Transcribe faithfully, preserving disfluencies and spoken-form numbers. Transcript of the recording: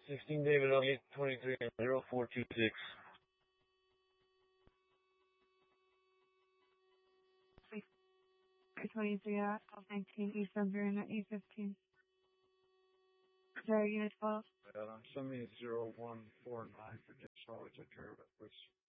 sixteen David Elliott, twenty-three zero four two six. twenty-three out of nineteen, East Sunbury, eight fifteen. Sorry, unit twelve. Uh, send me zero one four nine for Charlie, take care of it, please.